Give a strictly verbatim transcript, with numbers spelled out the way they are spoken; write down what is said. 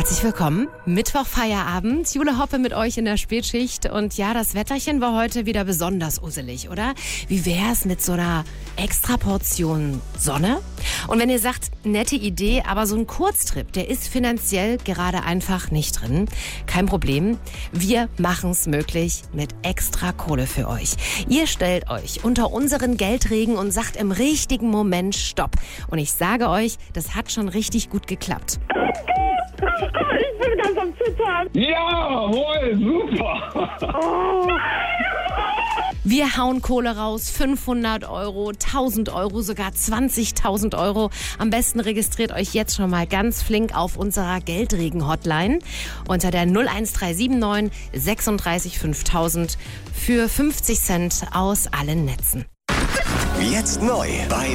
Herzlich willkommen. Mittwoch Feierabend. Jule Hoppe mit euch in der Spätschicht. Und ja, das Wetterchen war heute wieder besonders uselig, oder? Wie wär's mit so einer extra Portion Sonne? Und wenn ihr sagt, nette Idee, aber so ein Kurztrip, der ist finanziell gerade einfach nicht drin. Kein Problem. Wir machen's möglich mit extra Kohle für euch. Ihr stellt euch unter unseren Geldregen und sagt im richtigen Moment Stopp. Und ich sage euch, das hat schon richtig gut geklappt. Ich bin ganz am Zittern. Jawohl, super. Oh. Wir hauen Kohle raus, fünfhundert Euro, tausend Euro, sogar zwanzigtausend Euro. Am besten registriert euch jetzt schon mal ganz flink auf unserer Geldregen-Hotline unter der null eins drei sieben neun sechsunddreißig fünftausend für fünfzig Cent aus allen Netzen. Jetzt neu bei